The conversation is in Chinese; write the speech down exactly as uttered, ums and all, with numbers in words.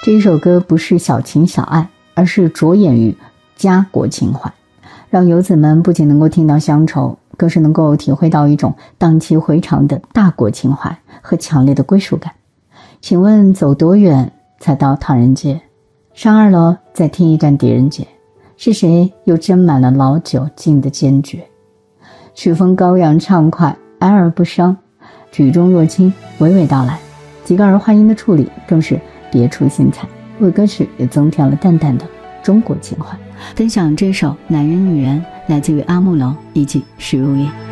这一首歌不是小情小爱，而是着眼于家国情怀，让游子们不仅能够听到乡愁，更是能够体会到一种荡气回肠的大国情怀和强烈的归属感。请问走多远才到唐人街？上二楼再听一站狄仁杰，是谁又斟满了老酒敬的坚决？曲风高扬畅快，哀而不伤，举重若轻，娓娓道来，几个儿化音的处理更是别出心裁，为歌曲也增添了淡淡的中国情怀。分享这首《男人女人》来自于阿木楼以及石如叶。